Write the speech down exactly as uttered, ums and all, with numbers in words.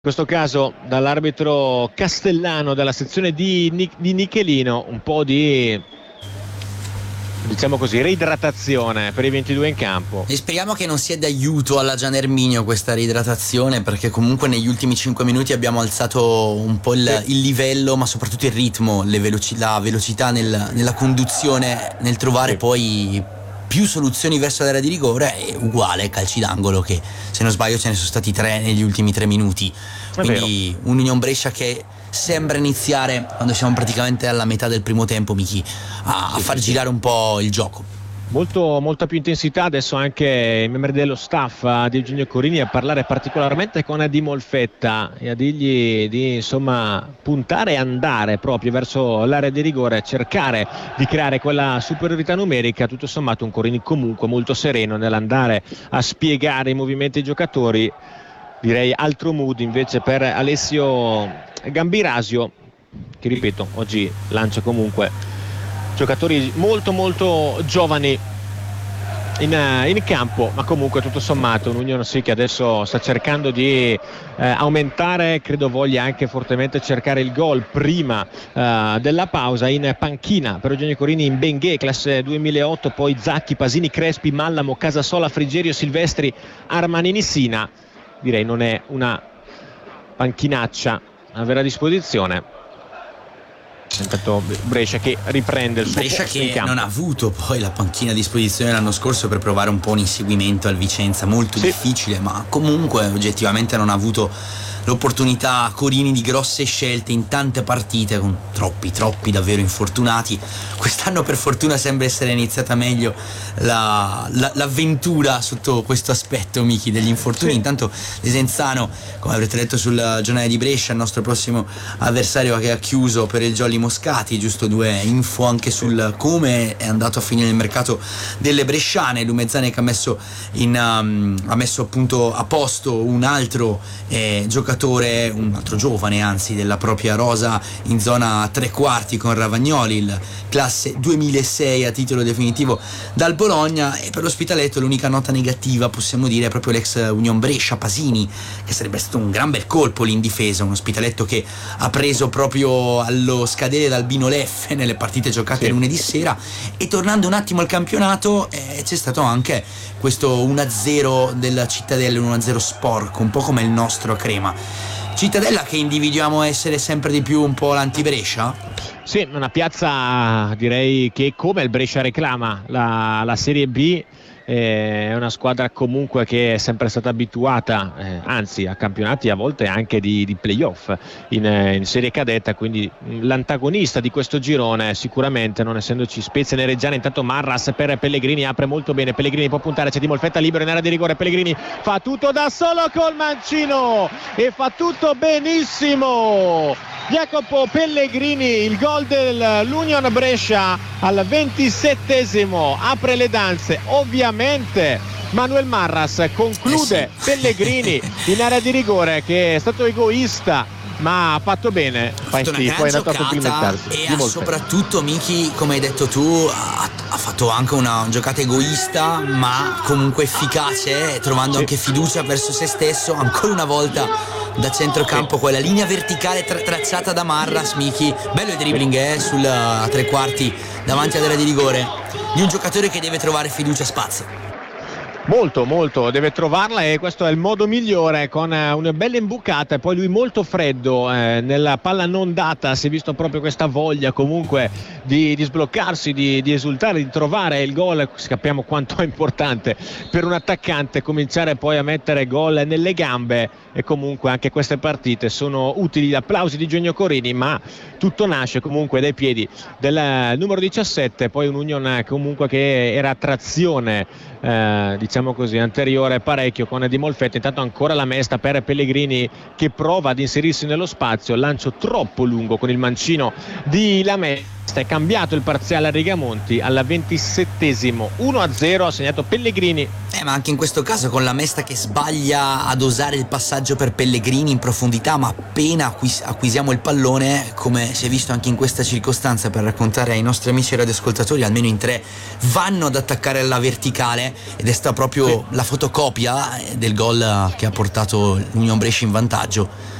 In questo caso dall'arbitro Castellano della sezione di, di Nichelino, un po' di, diciamo così, reidratazione per i ventidue in campo. E speriamo che non sia d'aiuto alla Gian Erminio questa reidratazione, perché comunque negli ultimi cinque minuti abbiamo alzato un po' il, il livello, ma soprattutto il ritmo, le veloci, la velocità nel, nella conduzione, nel trovare sì. poi più soluzioni verso l'area di rigore. È uguale calci d'angolo, che se non sbaglio ce ne sono stati tre negli ultimi tre minuti. Quindi un Union Brescia che sembra iniziare, quando siamo praticamente alla metà del primo tempo, Michi, a, a far girare un po' il gioco. Molto, molta più intensità adesso anche i membri dello staff di Eugenio Corini a parlare particolarmente con Di Molfetta e a dirgli di insomma puntare e andare proprio verso l'area di rigore, cercare di creare quella superiorità numerica. Tutto sommato un Corini comunque molto sereno nell'andare a spiegare i movimenti ai giocatori. Direi altro mood invece per Alessio Gambirasio, che ripeto oggi lancia comunque giocatori molto molto giovani in, in campo, ma comunque tutto sommato un Union sì che adesso sta cercando di eh, aumentare, credo voglia anche fortemente cercare il gol prima eh, della pausa. In panchina per Eugenio Corini in Bengué, classe duemilaotto, poi Zacchi, Pasini, Crespi, Mallamo, Casasola, Frigerio, Silvestri, Armanini, Sina. Direi non è una panchinaccia avere a disposizione. Intanto Brescia che riprende il suo Brescia posto che in campo. Non ha avuto poi la panchina a disposizione l'anno scorso per provare un po' un inseguimento al Vicenza, molto sì. difficile, ma comunque oggettivamente non ha avuto l'opportunità Corini di grosse scelte in tante partite, con troppi troppi davvero infortunati. Quest'anno per fortuna sembra essere iniziata meglio la, la, l'avventura sotto questo aspetto, Michi, degli infortuni. Sì. Intanto Desenzano, come avrete letto sul giornale di Brescia, il nostro prossimo avversario che ha chiuso per il Jolly Moscati. Giusto due info anche sul come è andato a finire il mercato delle bresciane. Lumezzane che ha messo in um, ha messo appunto a posto un altro eh, giocatore, un altro giovane anzi della propria rosa in zona tre quarti con Ravagnoli, il classe duemilasei a titolo definitivo dal Bologna. E per l'Ospitaletto l'unica nota negativa possiamo dire è proprio l'ex Union Brescia Pasini, che sarebbe stato un gran bel colpo lì in difesa. Un Ospitaletto che ha preso proprio allo scadere dal Bino Leffe nelle partite giocate sì. lunedì sera. E tornando un attimo al campionato, eh, c'è stato anche questo uno a zero della Cittadella, un uno a zero sporco, un po' come il nostro a Crema. Cittadella che individuiamo essere sempre di più un po' l'anti-Brescia? Sì, una piazza direi che come il Brescia reclama la, la Serie B. È una squadra comunque che è sempre stata abituata, eh, anzi a campionati a volte anche di, di playoff in, in Serie Cadetta, quindi l'antagonista di questo girone sicuramente, non essendoci Spezia né Reggiana. Intanto Marras per Pellegrini apre molto bene, Pellegrini può puntare, c'è Di Molfetta libero in area di rigore, Pellegrini fa tutto da solo col mancino e fa tutto benissimo Jacopo Pellegrini. Il gol dell'Union Brescia al ventisettesimo apre le danze. Ovviamente Manuel Marras conclude, eh sì. Pellegrini in area di rigore che è stato egoista ma ha fatto bene, ha fatto poi è andato a complimentarsi e ha soprattutto, Michi, come hai detto tu, ha, ha fatto anche una giocata egoista ma comunque efficace, trovando sì. anche fiducia verso se stesso. Ancora una volta da centrocampo quella linea verticale tra- tracciata da Marras, Michi, bello il dribbling eh, sul a tre quarti davanti all'area di rigore di un giocatore che deve trovare fiducia, spazio. Molto molto deve trovarla, e questo è il modo migliore, con una bella imbucata e poi lui molto freddo eh, nella palla non data. Si è visto proprio questa voglia comunque di, di sbloccarsi, di, di esultare, di trovare il gol. Capiamo quanto è importante per un attaccante cominciare poi a mettere gol nelle gambe, e comunque anche queste partite sono utili. Gli applausi di Eugenio Corini, ma tutto nasce comunque dai piedi del numero diciassette, poi un Union comunque che era a trazione eh, diciamo così anteriore parecchio con Di Molfetta. Intanto ancora la mesta per Pellegrini che prova ad inserirsi nello spazio, lancio troppo lungo con il mancino di Lamessa è cambiato il parziale a Rigamonti al ventisettesimo, uno a zero ha segnato Pellegrini. Eh, ma anche in questo caso con la Mesta che sbaglia a dosare il passaggio per Pellegrini in profondità, ma appena acquis- acquisiamo il pallone, come si è visto anche in questa circostanza, per raccontare ai nostri amici radioascoltatori, almeno in tre vanno ad attaccare alla verticale, ed è stata proprio sì. la fotocopia del gol che ha portato l'Union Brescia in vantaggio.